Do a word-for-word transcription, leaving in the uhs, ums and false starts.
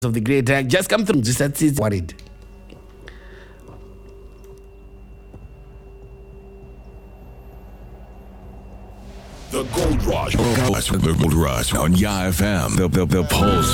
of the great uh, just come through. Just that's worried. The Gold Rush. The Gold Rush on Y F M. The, the, the Pulse.